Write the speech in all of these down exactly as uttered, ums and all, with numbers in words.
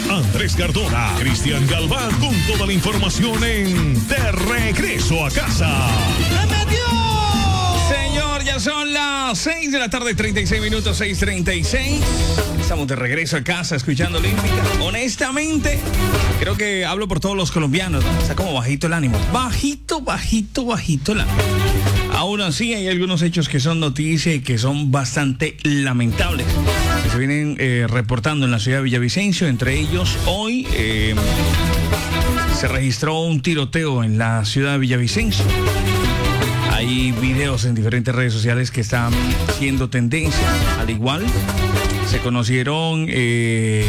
Andrés Cardona, Cristian Galván, con toda la información en De Regreso a Casa. Señor, ya son las seis de la tarde, treinta y seis minutos, seis treinta y seis. Estamos de regreso a casa escuchando Olímpica. Honestamente, creo que hablo por todos los colombianos, ¿no? Está como bajito el ánimo. Bajito, bajito, bajito el ánimo. Aún así, hay algunos hechos que son noticia y que son bastante lamentables, que se vienen eh, reportando en la ciudad de Villavicencio. Entre ellos, hoy eh, se registró un tiroteo en la ciudad de Villavicencio. Hay videos en diferentes redes sociales que están siendo tendencia. Al igual, se conocieron eh,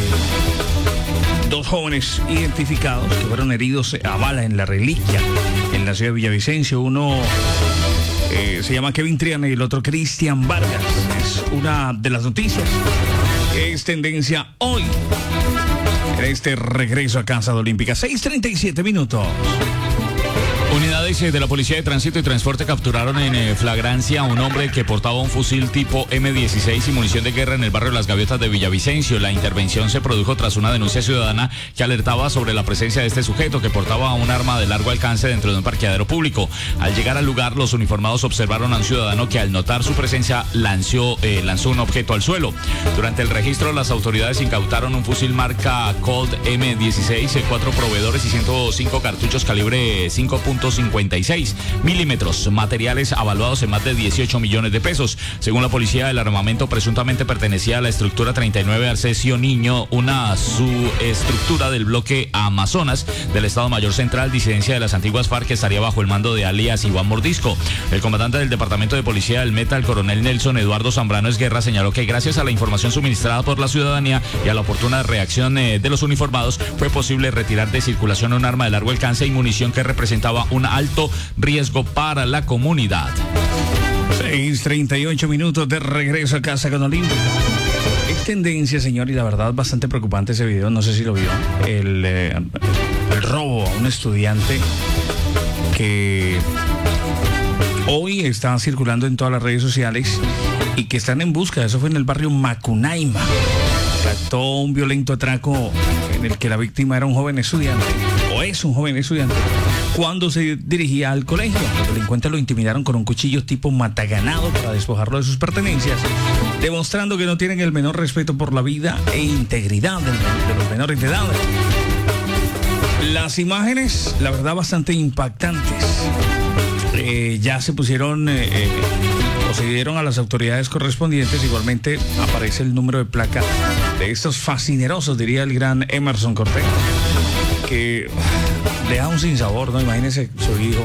dos jóvenes identificados que fueron heridos a bala en La Reliquia, en la ciudad de Villavicencio. Uno eh, se llama Kevin Triana y el otro Cristian Vargas. Es una de las noticias que es tendencia hoy en este regreso a casa de Olímpica. seis treinta y siete minutos. Unidades de la Policía de Tránsito y Transporte capturaron en flagrancia a un hombre que portaba un fusil tipo eme dieciséis y munición de guerra en el barrio Las Gaviotas de Villavicencio. La intervención se produjo tras una denuncia ciudadana que alertaba sobre la presencia de este sujeto que portaba un arma de largo alcance dentro de un parqueadero público. Al llegar al lugar, los uniformados observaron a un ciudadano que al notar su presencia lanzó, eh, lanzó un objeto al suelo. Durante el registro, las autoridades incautaron un fusil marca Colt eme dieciséis, cuatro proveedores y ciento cinco cartuchos calibre cinco punto cincuenta y seis milímetros, materiales avaluados en más de dieciocho millones de pesos. Según la policía, el armamento presuntamente pertenecía a la estructura treinta y nueve Arcesio Niño, una subestructura del bloque Amazonas del Estado Mayor Central, disidencia de las antiguas FARC, que estaría bajo el mando de alias Iván Mordisco. El comandante del Departamento de Policía del Meta, el coronel Nelson Eduardo Zambrano Esguerra, señaló que gracias a la información suministrada por la ciudadanía y a la oportuna reacción eh, de los uniformados, fue posible retirar de circulación un arma de largo alcance y munición que representaba un alto riesgo para la comunidad. seis treinta y ocho minutos de regreso a casa con Olímpica. Es tendencia, señor, y la verdad bastante preocupante ese video, no sé si lo vio. El, eh, el robo a un estudiante que hoy está circulando en todas las redes sociales y que están en busca. Eso fue en el barrio Macunaíma. Trató un violento atraco en el que la víctima era un joven estudiante, o es un joven estudiante, cuando se dirigía al colegio. Los delincuentes lo intimidaron con un cuchillo tipo mataganado para despojarlo de sus pertenencias, demostrando que no tienen el menor respeto por la vida e integridad de, de los menores de edad. Las imágenes, la verdad, bastante impactantes. Eh, ya se pusieron eh, eh, o se dieron a las autoridades correspondientes. Igualmente aparece el número de placa de estos fascinerosos, diría el gran Emerson Cortés, que deja un sinsabor, ¿no? Imagínese, su hijo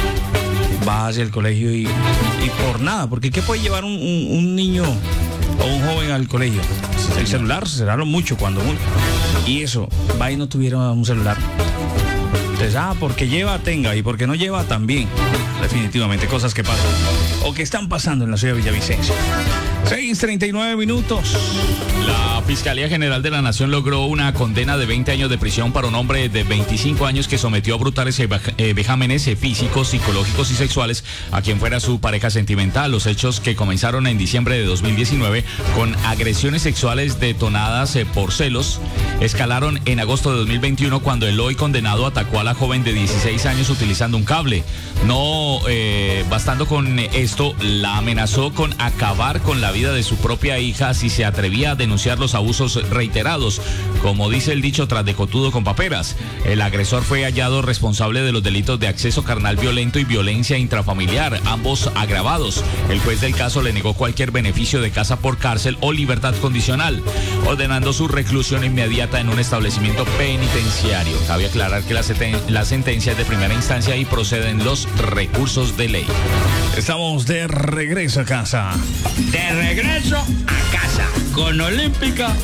va hacia el colegio y, y por nada, porque ¿qué puede llevar un, un, un niño o un joven al colegio? El celular, será lo mucho, cuando mucho. Y eso, va y no tuviera un celular. Entonces, ah, porque lleva, tenga, y porque no lleva, también. Definitivamente, cosas que pasan o que están pasando en la ciudad de Villavicencio. seis treinta y nueve minutos. La Fiscalía General de la Nación logró una condena de veinte años de prisión para un hombre de veinticinco años que sometió a brutales eh, vejámenes eh, físicos, psicológicos y sexuales a quien fuera su pareja sentimental. Los hechos, que comenzaron en diciembre de dos mil diecinueve con agresiones sexuales detonadas eh, por celos, escalaron en agosto de dos mil veintiuno cuando el hoy condenado atacó a la joven de dieciséis años utilizando un cable. No eh, bastando con esto, la amenazó con acabar con la vida de su propia hija si se atrevía a denunciar los abusos reiterados. Como dice el dicho, tras de cotudo con paperas. El agresor fue hallado responsable de los delitos de acceso carnal violento y violencia intrafamiliar, ambos agravados. El juez del caso le negó cualquier beneficio de casa por cárcel o libertad condicional, ordenando su reclusión inmediata en un establecimiento penitenciario. Cabe aclarar que la, seten- la sentencia es de primera instancia y proceden los recursos de ley. Estamos de regreso a casa. De regreso a casa con Olímpica.